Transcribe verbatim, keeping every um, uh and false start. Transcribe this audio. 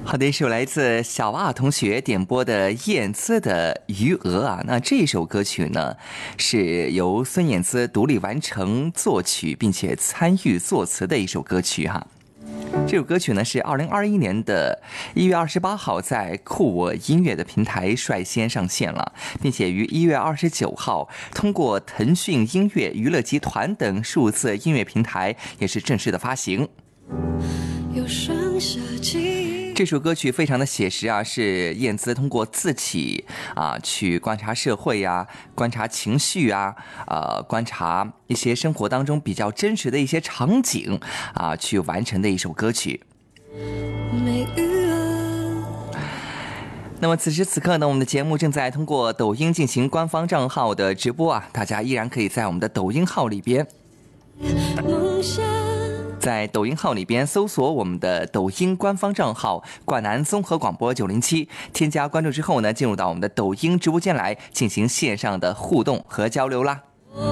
好的，一首来自小瓦同学点播的燕姿的《余额》啊，那这首歌曲呢是由孙燕姿独立完成作曲并且参与作词的一首歌曲哈。这首歌曲呢是二零二一年的一月二十八号在酷我音乐的平台率先上线了，并且于一月二十九号通过腾讯音乐、娱乐集团等数字音乐平台也是正式的发行。这首歌曲非常的写实啊，是燕姿通过自己啊去观察社会啊，观察情绪啊，呃，观察一些生活当中比较真实的一些场景啊，去完成的一首歌曲。那么此时此刻呢，我们的节目正在通过抖音进行官方账号的直播啊，大家依然可以在我们的抖音号里边。在抖音号里边搜索我们的抖音官方账号管南综合广播九零七，添加关注之后呢，进入到我们的抖音直播间来进行线上的互动和交流啦。